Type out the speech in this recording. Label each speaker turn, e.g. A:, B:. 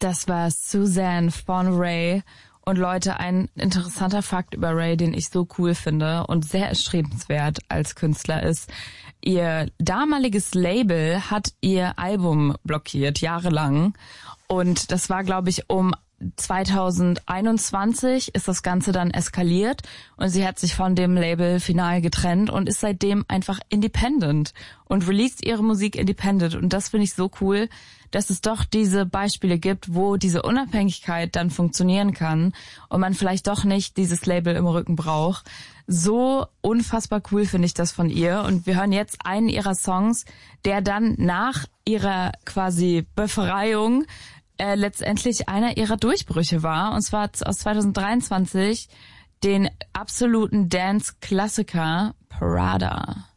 A: Das war Suzanne von Ray. Und Leute, ein interessanter Fakt über Ray, den ich so cool finde und sehr erstrebenswert als Künstler ist, ihr damaliges Label hat ihr Album blockiert, jahrelang. Und das war, glaube ich, um 2021 ist das Ganze dann eskaliert und sie hat sich von dem Label final getrennt und ist seitdem einfach independent und released ihre Musik independent. Und das finde ich so cool, dass es doch diese Beispiele gibt, wo diese Unabhängigkeit dann funktionieren kann und man vielleicht doch nicht dieses Label im Rücken braucht. So unfassbar cool finde ich das von ihr. Und wir hören jetzt einen ihrer Songs, der dann nach ihrer quasi Befreiung letztendlich einer ihrer Durchbrüche war. Und zwar aus 2023 den absoluten Dance-Klassiker Parada.